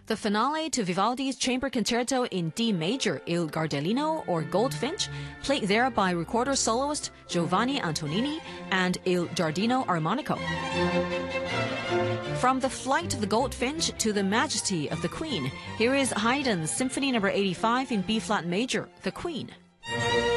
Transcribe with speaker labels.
Speaker 1: The finale to Vivaldi's Chamber Concerto in D major, Il Gardellino or Goldfinch, played there by recorder soloist Giovanni Antonini and Il Giardino Armonico. From the flight of the Goldfinch to the majesty of the Queen, here is Haydn's Symphony No. 85 in B-flat major, The Queen.